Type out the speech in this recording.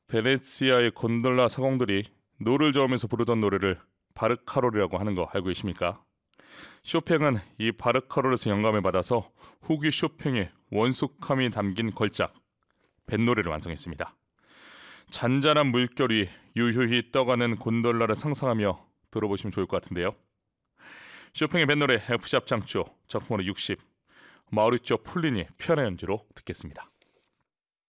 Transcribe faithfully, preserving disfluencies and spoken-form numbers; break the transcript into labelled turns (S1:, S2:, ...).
S1: 베네치아의 곤돌라 사공들이 노를 저으면서 부르던 노래를 바르카롤이라고 하는 거 알고 계십니까? 쇼팽은 이 바르카롤에서 영감을 받아서 후기 쇼팽의 원숙함이 담긴 걸작 뱃노래를 완성했습니다. 잔잔한 물결 위 유유히 떠가는 곤돌라를 상상하며 들어보시면 좋을 것 같은데요. 쇼팽의 뱃노래 F샵 장조 작품으로 육십 마우리쪼 폴리니 피아노 연주로 듣겠습니다.